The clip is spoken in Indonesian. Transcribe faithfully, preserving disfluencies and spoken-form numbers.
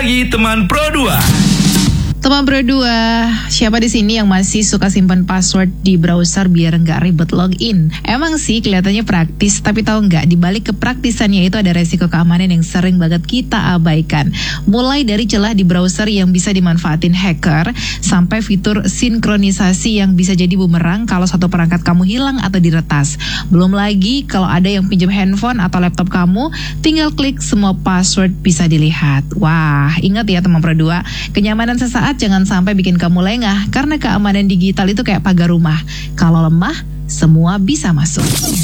lagi teman Pro dua. Teman Pro dua, siapa di sini yang masih suka simpan password di browser biar nggak ribet login? Emang sih kelihatannya praktis, tapi tahu nggak, di balik kepraktisannya itu ada resiko keamanan yang sering banget kita abaikan. Mulai dari celah di browser yang bisa dimanfaatin hacker, sampai fitur sinkronisasi yang bisa jadi bumerang kalau satu perangkat kamu hilang atau diretas. Belum lagi kalau ada yang pinjam handphone atau laptop kamu, tinggal klik semua password bisa dilihat. Wah, ingat ya teman Pro dua, kenyamanan sesaat jangan sampai bikin kamu lengah, karena keamanan digital itu kayak pagar rumah. Kalau lemah, semua bisa masuk.